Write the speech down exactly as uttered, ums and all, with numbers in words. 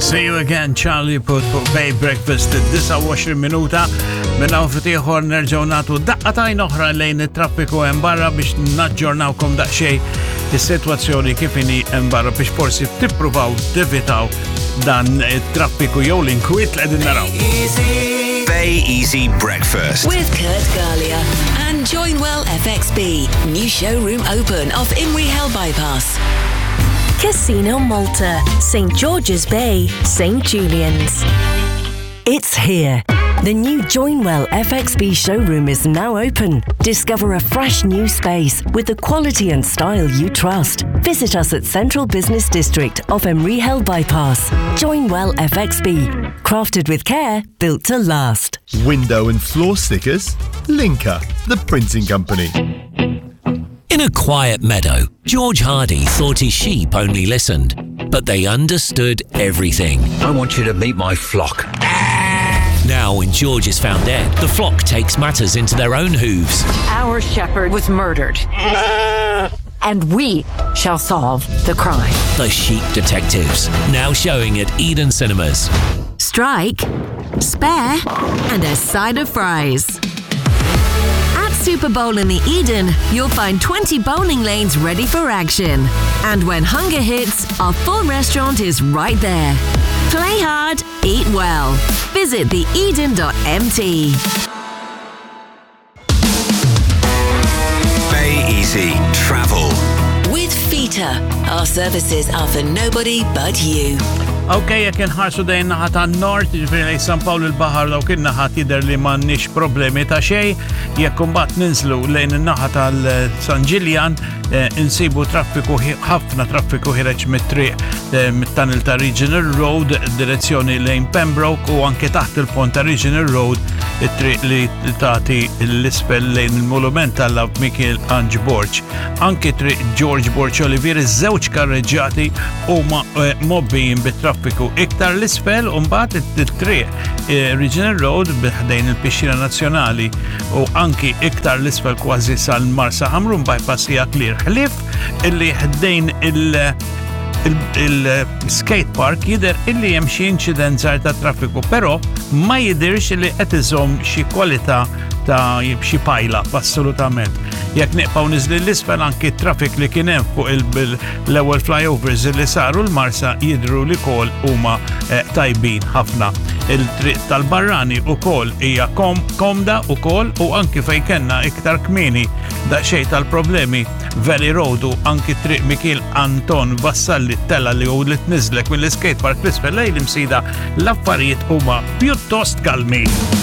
See you again, Charlie Puth fuq Bay Breakfast tisa' minuta minna u fitiħor nerġaw natu daqqatajn oħra lejn it-traffiku hemm barra biex naġġornawkom daqsxejn is-sitwazzjoni kif inhi hemm barra biex forsi tippruvaw tevitaw dan it-traffiku jew l-inkwiet li qegħdin naraw. Bay Easy Breakfast with Kurt Galia and Joinwell F X B. New showroom open off Imrie Hill Bypass. Casino Malta, Saint George's Bay, Saint Julian's. It's here. The new Joinwell F X B showroom is now open. Discover a fresh new space with the quality and style you trust. Visit us at Central Business District off Imrie Hill Bypass. Joinwell F X B. Crafted with care, built to last. Window and floor stickers? Linker, the printing company. In a quiet meadow, George Hardy thought his sheep only listened, but they understood everything. I want you to meet my flock. Now, when George has found dead, the flock takes matters into their own hooves. Our shepherd was murdered, and we shall solve the crime. The Sheep Detectives, now showing at Eden Cinemas. Strike, spare, and a side of fries. Super Bowl in the Eden, you'll find twenty bowling lanes ready for action. And when hunger hits, our full restaurant is right there. Play hard, eat well. Visit the eden dot m t. Bay Easy Travel. With Fita, our services are for nobody but you. Ok, jek inħarsu dejn naħa ta' nord, ġifieri lejn San Pawl il-Baħar daw kien naħa jidher li m'għandniex problemi ta' xejn, jekk imbagħad ninżlu lejn in-naħa tal-San Ġiljan insibu traffiku ħafna traffiku ħireġ mit-triq mit-tunnel ta' Regional Road direzzjoni lejn Pembroke u anke taħt il-pont ta' Regional Road it-triq li tagħti l-isfel lejn il-Monument tal-Lav Michael Ange Borg. Anke triq George Borg Olivier iż-żewġ karreġġjati huma mobbijin bit-traffiku iktar l-isfel u mbagħad it-triq Regional Road biħdejn il-Pixxina Nazzjonali u anki iktar l-isfel kważi sal-Marsa Ħamrun bypass hija clear. Ħlief illi ħdejn il- il-skate park jidher illi hemm xi inċident żgħar ta' traffiku, però ma jidhirx li qed iżomm xi kwalità ta' xi pajla assolutament. Jekk neqgħu niżli l-isfel anki t-traffic li kien hemm fuq l-ewwel flyovers li saru l-Marsa jidhru li wkoll huma tajbin ħafna. Il-triq tal-Barrani wkoll hija komda wkoll u anki fejn kellna iktar kmieni daqsxejn tal-problemi Valley Road u anki triq Michael Anton Vassalli tella li hu li tniżlek mill-skate park l-isfel lejn imsida l-affarijiet huma pjuttost kalmi.